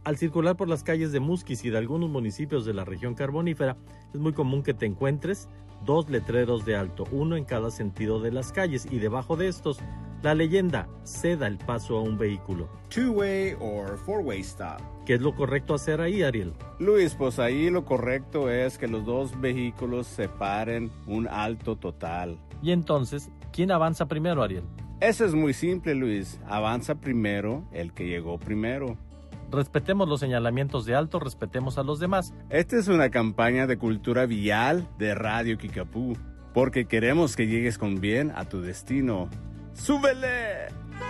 Al circular por las calles de Musquis y de algunos municipios de la región carbonífera, es muy común que te encuentres 2 letreros de alto, uno en cada sentido de las calles, y debajo de estos, la leyenda: ceda el paso a un vehículo. Two-way or four-way stop. ¿Qué es lo correcto hacer ahí, Ariel? Luis, pues ahí lo correcto es que los dos vehículos separen un alto total. Y entonces, ¿quién avanza primero, Ariel? Eso es muy simple, Luis. Avanza primero el que llegó primero. Respetemos los señalamientos de alto, respetemos a los demás. Esta es una campaña de cultura vial de Radio Kickapoo, porque queremos que llegues con bien a tu destino. ¡Súbele!